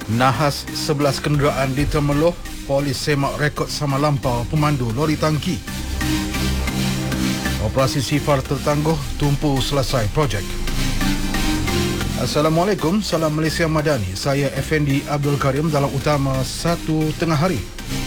Nahas 11 kenderaan di Temeloh, polis semak rekod sama lampau pemandu lori tangki. Operasi sifar tertangguh, tumpu selesai projek. Assalamualaikum, salam Malaysia Madani. Saya Effendi Abdul Karim dalam utama 1 tengah hari.